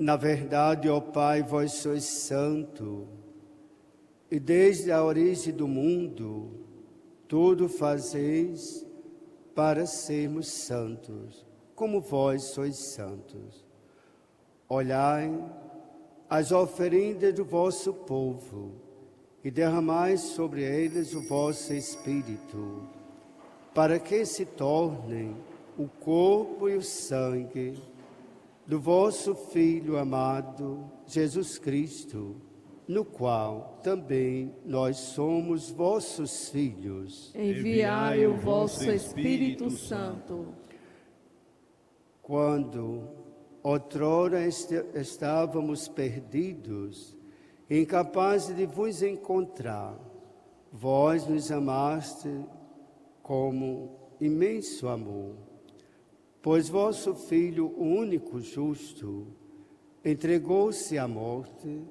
Na verdade, ó Pai, vós sois santo, e desde a origem do mundo, tudo fazeis para sermos santos, como vós sois santos. Olhai as oferendas do vosso povo e derramai sobre eles o vosso Espírito, para que se tornem o corpo e o sangue do vosso Filho amado, Jesus Cristo, no qual também nós somos vossos filhos. Enviai o vosso Espírito Santo. Quando outrora estávamos perdidos, incapazes de vos encontrar, vós nos amaste como imenso amor, pois vosso Filho, o único justo, entregou-se à morte,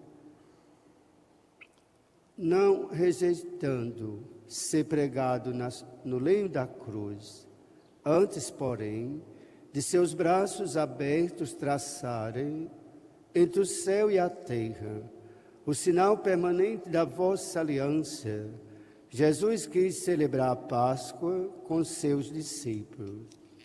não rejeitando ser pregado no leito da cruz, antes, porém, de seus braços abertos traçarem entre o céu e a terra o sinal permanente da vossa aliança, Jesus quis celebrar a Páscoa com seus discípulos.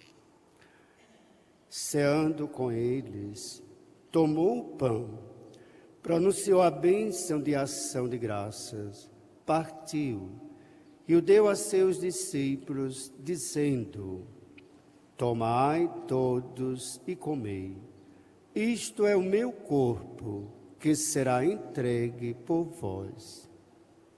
Ceando com eles, tomou o pão, pronunciou a bênção de ação de graças, partiu e o deu a seus discípulos, dizendo: tomai todos e comei. Isto é o meu corpo, que será entregue por vós.